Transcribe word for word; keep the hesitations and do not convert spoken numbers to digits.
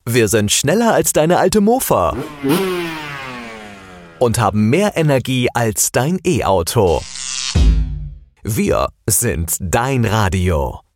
Wir sind schneller als deine alte Mofa und haben mehr Energie als dein E-Auto. Wir sind dein Radio.